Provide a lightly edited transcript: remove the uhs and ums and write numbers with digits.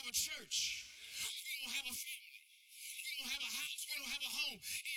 a church. We don't have a family. We don't have a house. We don't have a home.